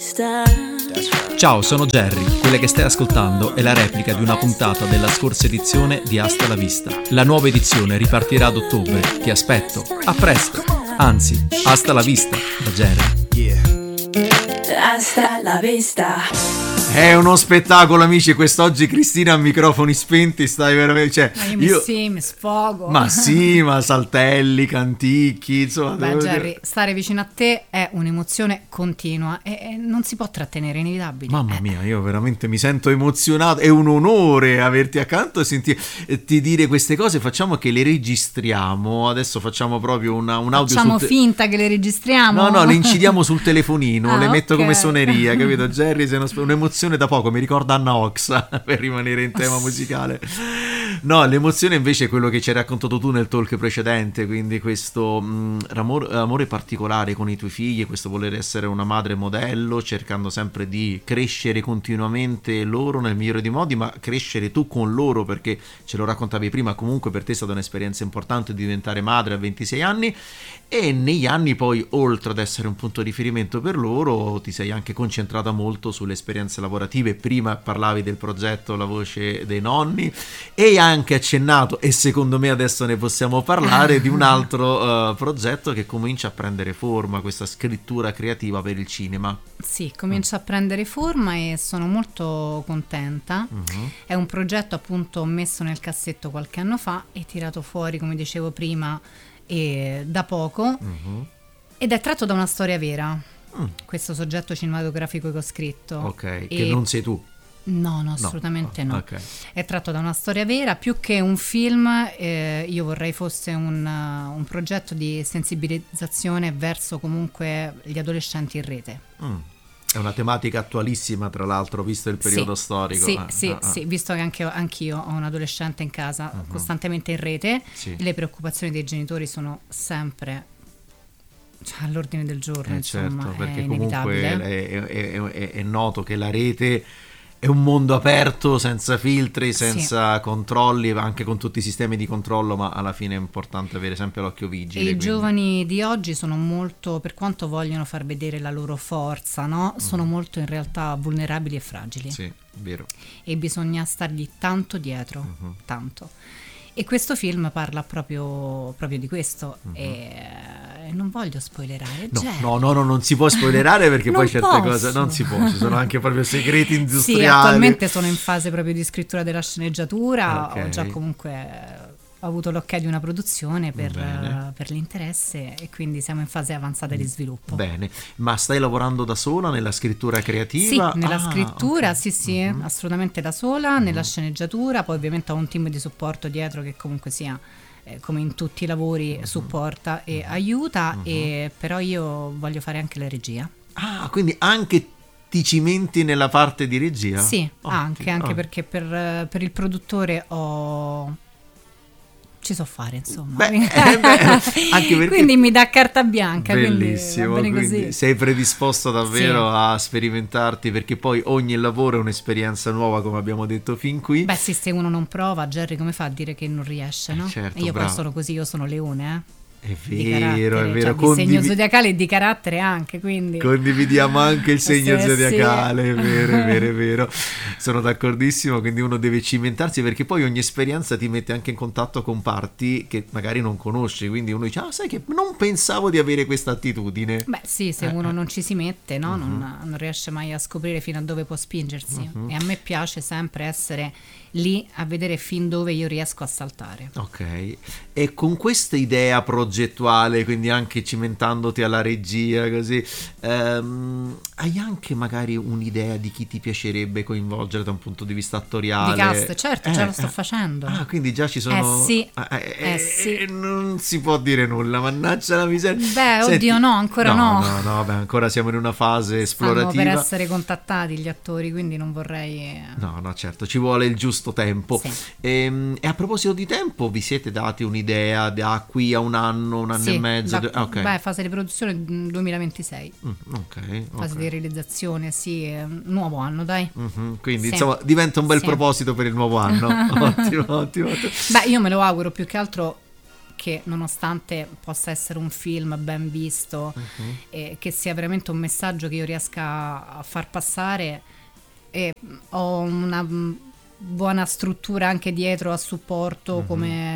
vista. Ciao, sono Jerry. Quella che stai ascoltando è la replica di una puntata della scorsa edizione di Hasta la Vista. La nuova edizione ripartirà ad ottobre. Ti aspetto. A presto. Anzi, hasta la vista da Jerry. Hasta la vista. È uno spettacolo, amici. Quest'oggi Cristina a microfoni spenti, stai veramente, cioè, mi sfogo. Ma sì, ma saltelli, canticchi, insomma. Beh, Jerry, stare vicino a te è un'emozione continua e non si può trattenere, è inevitabile. Mamma mia, io veramente mi sento emozionato, è un onore averti accanto e sentirti dire queste cose. Facciamo che le registriamo, adesso facciamo proprio un audio. Facciamo finta che le registriamo? No, le incidiamo sul telefonino, le metto okay. come suoneria, capito? Jerry, se un'emozione da poco, mi ricorda Anna Ox per rimanere in tema musicale. No, l'emozione invece è quello che ci hai raccontato tu nel talk precedente, quindi questo amore particolare con i tuoi figli, questo voler essere una madre modello, cercando sempre di crescere continuamente loro nel migliore dei modi, ma crescere tu con loro, perché ce lo raccontavi prima, comunque per te è stata un'esperienza importante diventare madre a 26 anni, e negli anni poi, oltre ad essere un punto di riferimento per loro, ti sei anche concentrata molto sulle esperienze lavorative. Prima parlavi del progetto La Voce dei Nonni e hai anche accennato, e secondo me adesso ne possiamo parlare, di un altro progetto che comincia a prendere forma, questa scrittura creativa per il cinema. Sì, comincia a prendere forma e sono molto contenta. È un progetto appunto messo nel cassetto qualche anno fa e tirato fuori, come dicevo prima, e da poco, ed è tratto da una storia vera. Questo soggetto cinematografico che ho scritto, Ok, che non sei tu. No, assolutamente no. Okay. È tratto da una storia vera, più che un film. Io vorrei fosse un progetto di sensibilizzazione verso comunque gli adolescenti in rete. È una tematica attualissima, tra l'altro, visto il periodo storico. Sì, visto che anch'io ho un adolescente in casa costantemente in rete, le preoccupazioni dei genitori sono sempre all'ordine del giorno, insomma, certo, perché è comunque inevitabile. è noto che la rete è un mondo aperto, senza filtri, senza controlli, anche con tutti i sistemi di controllo, ma alla fine è importante avere sempre l'occhio vigile. I giovani di oggi sono molto, per quanto vogliono far vedere la loro forza, no? Sono molto in realtà vulnerabili e fragili. Sì, vero. E bisogna stargli tanto dietro, tanto. E questo film parla proprio di questo, e non voglio spoilerare. No, non si può spoilerare perché poi certe cose non si può, ci sono anche proprio segreti industriali. Sì, attualmente sono in fase proprio di scrittura della sceneggiatura, ho già comunque avuto l'ok di una produzione per l'interesse, e quindi siamo in fase avanzata di sviluppo. Bene, ma stai lavorando da sola nella scrittura creativa? Sì, nella scrittura, sì, assolutamente da sola, nella sceneggiatura, poi ovviamente ho un team di supporto dietro che comunque sia, come in tutti i lavori, supporta e aiuta, e però io voglio fare anche la regia. Quindi anche ti cimenti nella parte di regia? Sì, anche perché per il produttore ci so fare, insomma. Anche perché quindi mi dà carta bianca. Bellissimo, quindi va bene quindi così. sei predisposto davvero a sperimentarti, perché poi ogni lavoro è un'esperienza nuova, come abbiamo detto fin qui. Beh sì, se uno non prova, Jerry, come fa a dire che non riesce, no? Certo, io bravo. poi sono così, io sono leone, È vero, è vero. Cioè, di segno zodiacale e di carattere anche, quindi condividiamo anche il segno zodiacale, sì. È vero. Sono d'accordissimo, quindi uno deve cimentarsi, perché poi ogni esperienza ti mette anche in contatto con parti che magari non conosci, quindi uno dice, sai che non pensavo di avere questa attitudine. Beh sì, se uno non ci si mette, no? Non riesce mai a scoprire fino a dove può spingersi, e a me piace sempre essere lì a vedere fin dove io riesco a saltare. Ok, e con questa idea progettuale, quindi anche cimentandoti alla regia, così, hai anche magari un'idea di chi ti piacerebbe coinvolgere da un punto di vista attoriale? Di cast, certo, già lo sto facendo. Quindi già ci sono... Sì. Non si può dire nulla, mannaggia la miseria. Beh, Senti, oddio, no, ancora no. No, beh, ancora siamo in una fase esplorativa. Stanno per essere contattati gli attori, quindi non vorrei... No, certo, ci vuole il giusto tempo. Sì. E a proposito di tempo, vi siete dati un'idea da qui a un anno e mezzo? Beh, fase di produzione 2026. Fase di realizzazione, sì, nuovo anno, dai. Quindi insomma diventa un bel proposito per il nuovo anno. Ottimo. Beh, io me lo auguro, più che altro che nonostante possa essere un film ben visto, che sia veramente un messaggio che io riesca a far passare, e ho una buona struttura anche dietro a supporto,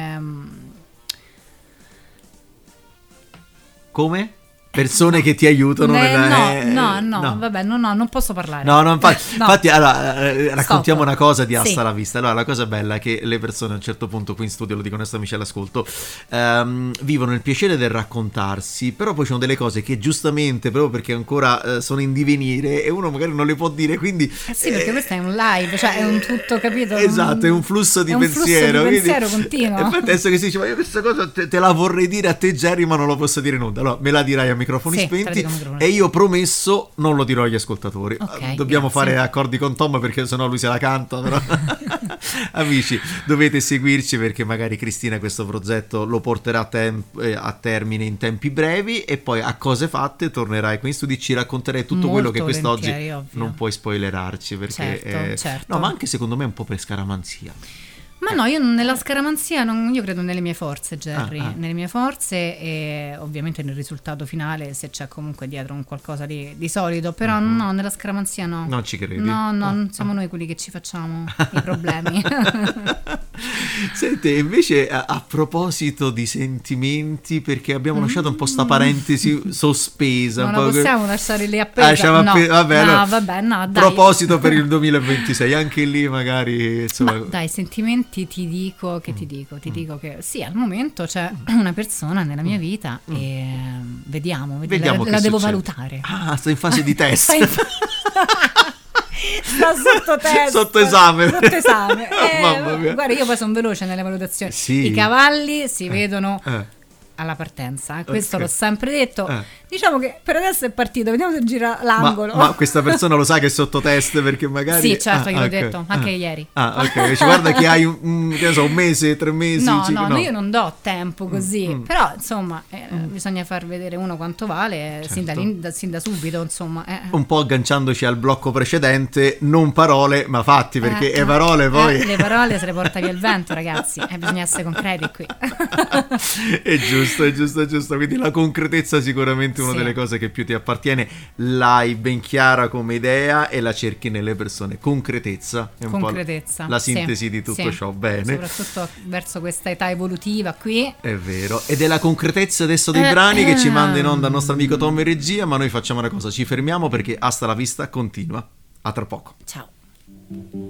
come persone che ti aiutano vabbè, non posso parlare. Infatti allora, raccontiamo una cosa di Hasta Sì. la Vista. Allora, la cosa bella è che le persone a un certo punto qui in studio, lo dicono amici all'ascolto, vivono il piacere del raccontarsi, però poi ci sono delle cose che giustamente, proprio perché ancora sono in divenire e uno magari non le può dire, quindi Sì, perché questo è un live, cioè è un tutto, capito? esatto, è un flusso di pensiero, di quindi pensiero continuo. infatti adesso che si dice, ma io questa cosa te la vorrei dire a te, Jerry, ma non lo posso dire in onda. Allora me la dirai a microfoni Sì, te la spenti dico a microfoni. e io promesso non lo dirò agli ascoltatori. Ok, Dobbiamo grazie. fare accordi con Tom perché sennò lui se la canta, però. Amici, dovete seguirci perché magari Cristina questo progetto lo porterà a termine in tempi brevi e poi a cose fatte tornerai qui in studio e ci racconterai tutto Molto quello che quest'oggi volentieri, ovvio. non puoi spoilerarci perché Certo. no, ma anche secondo me è un po' per scaramanzia. Ma no, io nella scaramanzia io credo nelle mie forze, Jerry, Ah. nelle mie forze e ovviamente nel risultato finale, se c'è comunque dietro un qualcosa di solido, però no, nella scaramanzia no. Non ci credi? No, non siamo noi quelli che ci facciamo i problemi. Senti, invece a proposito di sentimenti, perché abbiamo lasciato un po' sta parentesi sospesa. Non un la po' possiamo lasciare lì appesa. lasciamo No, vabbè, no, allora, vabbè, no, dai. proposito per il 2026, anche lì magari insomma. Ma dai, sentimenti ti dico che sì, al momento c'è una persona nella mia vita e vediamo Vediamo la che devo succede. valutare. Ah, sto in fase di test. Sta sotto test. Sotto esame. Sotto esame. Mamma mia. Guarda, io poi sono veloce nelle valutazioni. Sì. I cavalli si vedono alla partenza, questo Ok. l'ho sempre detto. Diciamo che per adesso è partito, vediamo se gira l'angolo. Ma questa persona lo sa che è sotto test perché magari Sì, certo, gliel'ho ok. detto anche ieri. Ok, dice, guarda che hai che ne so, un mese, 3 mesi. No, cinque- io non do tempo così, però insomma bisogna far vedere uno quanto vale sin da subito, insomma. Un po' agganciandoci al blocco precedente, non parole ma fatti, perché le parole poi le parole se le porta via il vento, ragazzi, bisogna essere concreti qui. è giusto, quindi la concretezza sicuramente è una Sì. delle cose che più ti appartiene, l'hai ben chiara come idea e la cerchi nelle persone. Concretezza è un Concretezza, po' la sì, sintesi di tutto sì. ciò. Bene, Soprattutto verso questa età evolutiva qui. è vero, ed è la concretezza adesso dei brani che ci manda in onda il nostro amico Tom in regia, ma noi facciamo una cosa, ci fermiamo perché Hasta la Vista continua. A tra poco. Ciao.